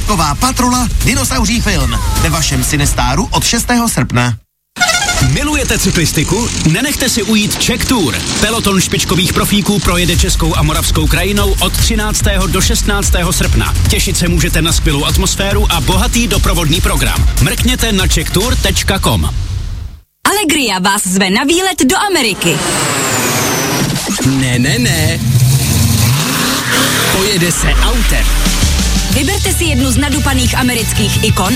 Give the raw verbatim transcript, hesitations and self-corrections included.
Křivková patrula, dinosauří film. Ve vašem Cinestáru od šestého srpna. Milujete cyklistiku? Nenechte si ujít Czech Tour. Peloton špičkových profíků projede českou a moravskou krajinou od třináctého do šestnáctého srpna. Těšit se můžete na skvělou atmosféru a bohatý doprovodný program. Mrkněte na czech tour tečka com. Allegria vás zve na výlet do Ameriky. Ne, ne, ne. Pojede se autem. Vyberte si jednu z nadupaných amerických ikon